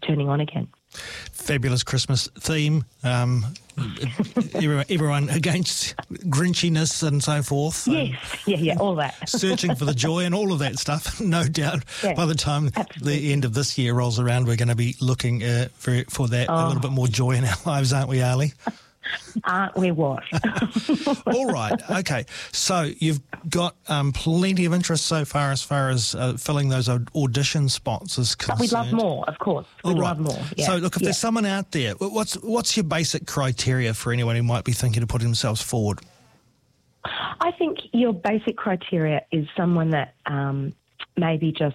turning on again. Fabulous Christmas theme. Everyone against Grinchiness and so forth. Yes, yeah, all that. Searching for the joy and all of that stuff. No doubt by the time absolutely. the end of this year rolls around, we're going to be looking for that a little bit more joy in our lives, aren't we, Ali? Aren't we what? All right, okay. So you've got plenty of interest so far as filling those audition spots is concerned. But we'd love more, of course. We'd love more. Yeah. So look, if there's someone out there, what's your basic criteria for anyone who might be thinking of putting themselves forward? I think your basic criteria is someone that maybe just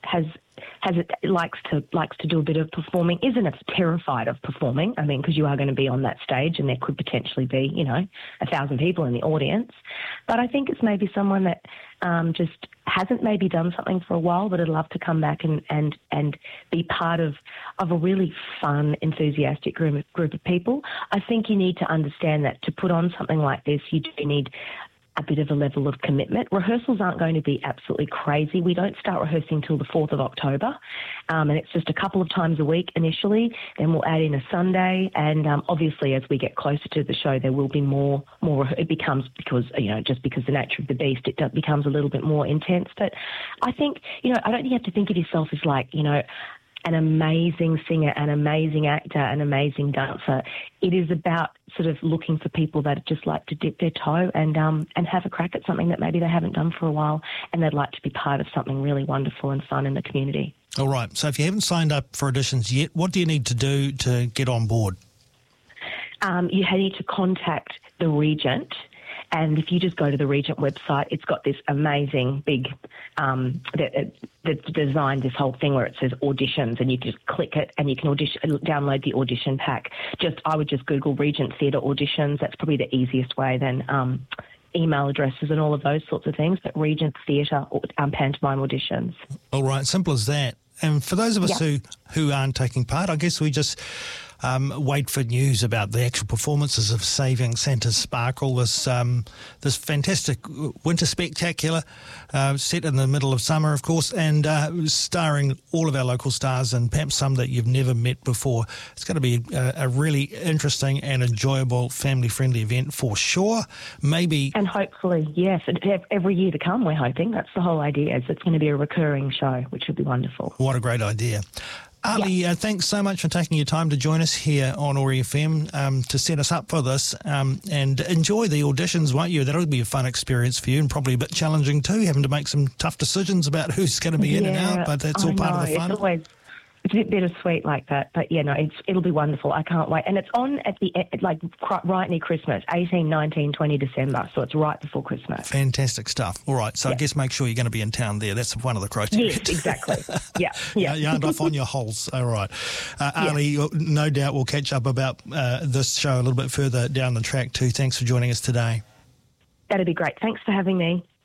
likes to do a bit of performing, isn't terrified of performing. I mean, because you are going to be on that stage and there could potentially be, 1,000 people in the audience. But I think it's maybe someone that just hasn't maybe done something for a while, but would love to come back and be part of a really fun, enthusiastic group of people. I think you need to understand that to put on something like this, you do need a bit of a level of commitment. Rehearsals aren't going to be absolutely crazy. We don't start rehearsing till the 4th of October, and it's just a couple of times a week initially. Then we'll add in a Sunday, and obviously as we get closer to the show, there will be more. It becomes just because the nature of the beast, it becomes a little bit more intense. But I think I don't think you have to think of yourself as an amazing singer, an amazing actor, an amazing dancer. It is about sort of looking for people that just like to dip their toe and have a crack at something that maybe they haven't done for a while, and they'd like to be part of something really wonderful and fun in the community. All right. So if you haven't signed up for auditions yet, what do you need to do to get on board? You need to contact the Regent. And if you just go to the Regent website, it's got this amazing big, that's designed this whole thing where it says auditions, and you just click it and you can download the audition pack. I would just Google Regent Theatre auditions. That's probably the easiest way than email addresses and all of those sorts of things. But Regent Theatre pantomime auditions. All right, simple as that. And for those of us who aren't taking part, I guess we just wait for news about the actual performances of Saving Santa's Sparkle, this fantastic winter spectacular set in the middle of summer, of course, and starring all of our local stars and perhaps some that you've never met before. It's going to be a really interesting and enjoyable family-friendly event for sure. Maybe... And hopefully, yes, every year to come, we're hoping. That's the whole idea, is it's going to be a recurring show, which would be wonderful. What a great idea. Ali, thanks so much for taking your time to join us here on Ori FM to set us up for this, and enjoy the auditions, won't you? That'll be a fun experience for you, and probably a bit challenging too, having to make some tough decisions about who's going to be in and out, but that's all part of the fun. It's a bit bittersweet like that, but it'll be wonderful. I can't wait. And it's on at the right near Christmas, 18, 19, 20 December, so it's right before Christmas. Fantastic stuff. All right, so I guess make sure you're going to be in town there. That's one of the criteria. Yes, exactly. Yeah. You aren't off on your holes. All right. Ali, no doubt we'll catch up about this show a little bit further down the track too. Thanks for joining us today. That'd be great. Thanks for having me.